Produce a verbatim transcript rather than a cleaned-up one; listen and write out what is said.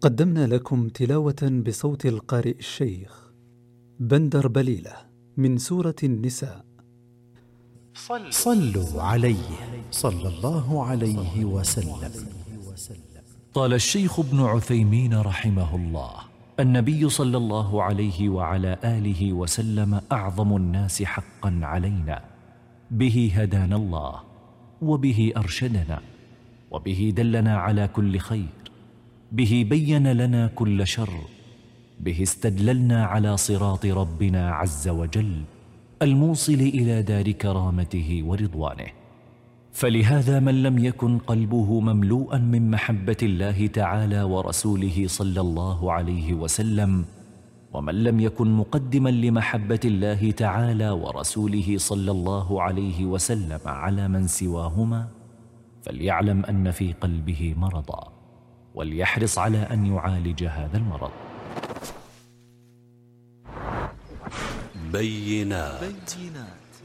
قدمنا لكم تلاوة بصوت القارئ الشيخ بندر بليلة من سورة النساء. صلوا عليه صلى الله عليه وسلم. قال الشيخ ابن عثيمين رحمه الله: النبي صلى الله عليه وعلى آله وسلم أعظم الناس حقا علينا، به هدانا الله، وبه أرشدنا، وبه دلنا على كل خير، به بين لنا كل شر، به استدللنا على صراط ربنا عز وجل الموصل إلى دار كرامته ورضوانه. فلهذا من لم يكن قلبه مملوءا من محبة الله تعالى ورسوله صلى الله عليه وسلم، ومن لم يكن مقدما لمحبة الله تعالى ورسوله صلى الله عليه وسلم على من سواهما، فليعلم أن في قلبه مرضا، وليحرص على أن يعالج هذا المرض. بينات